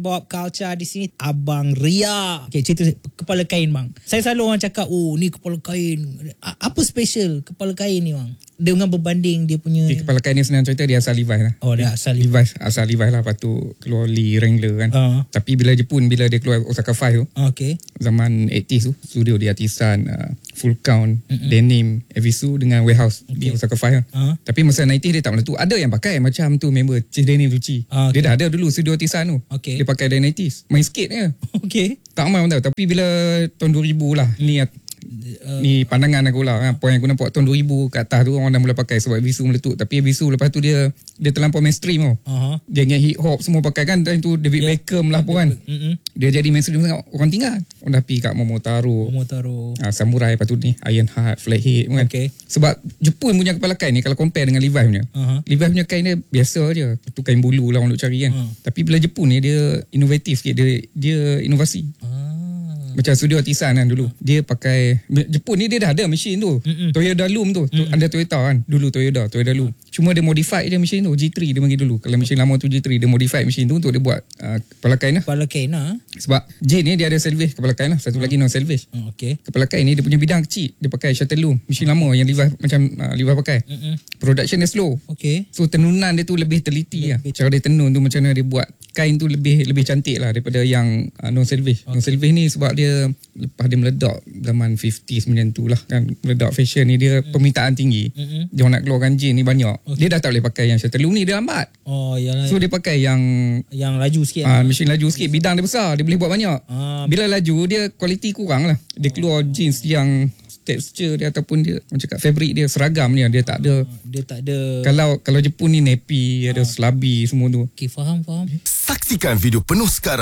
bawa culture di sini. Abang Ria. Okay, cerita kepala kain bang. Saya selalu orang cakap, oh ni kepala kain. Apa special kepala kain ni bang? Dengan berbanding dia punya... Kepala kain ni senang cerita dia asal Levi's lah. Oh dia asal Levi's. Asal Levi's lah. Lepas tu keluar Lee Wrangler kan. Tapi bila Jepun, bila dia keluar Osaka 5 tu, okay, zaman 80s tu, studio dia artisan Full Count, Denim, Evisu dengan Warehouse di Osaka 5 Tapi masa 90s dia tak meletup. Ada yang pakai macam tu member Cik Denim Tucci. Dia dah ada dulu studio artisan tu. Dia pakai dari 90s. Main skate je. Tak ramai orang tahu. Tapi bila tahun 2000 lah, ni pandangan aku lah kan. Point aku nampak tahun 2000 kat atas tu orang dah mula pakai sebab Evisu meletup. Tapi Evisu lepas tu dia terlampau mainstream tau. Dia dengan hip hop semua pakai kan. Dan tu David Beckham lah pun kan. Dia jadi mainstream sangat. Orang tinggal. Orang dah pergi kat Momotaro, Samurai, lepas tu ni Ironheart, Flathead kan. Sebab Jepun punya kepala kain ni kalau compare dengan Levi's punya, Levi's punya kain dia biasa je. Tu kain bulu lah orang duk cari kan. Tapi bila Jepun ni dia inovatif sikit. Dia inovasi. Macam studio artisan kan dulu. Dia pakai Jepun ni dia dah ada mesin tu. Toyota Loom tu. Ada Toyota kan. Dulu Toyota Loom. Cuma dia modify dia mesin tu. G3 dia panggil dulu. Kalau mesin lama tu G3, dia modify mesin tu untuk dia buat kepala kain lah. Kepala kain lah. Sebab J ni dia ada salvage kepala kain lah. Satu lagi non salvage. Kepala kain ni dia punya bidang kecil. Dia pakai shuttle loom. Mesin lama yang Levi's macam Levi's pakai. Production dia slow. So tenunan dia tu lebih teliti lah. Cara dia tenun tu macam mana dia buat kain tu lebih cantik lah daripada yang non salvage. Non salvage ni sebab dia lepas dia meledak zaman 50s macam tu lah kan, meledak fashion ni dia permintaan tinggi. Dia nak keluarkan jeans ni banyak. Dia dah tak boleh pakai yang shuttle loom ni, dia lambat. So dia pakai yang laju sikit. Mesin laju sikit, bidang dia besar, dia boleh buat banyak. Bila laju dia kualiti kurang lah. Dia keluar jeans yang texture dia ataupun dia macam cakap fabric dia seragam dia tak ada. Kalau Jepun ni nappy, ada slabi semua tu. Faham. Saksikan video penuh sekarang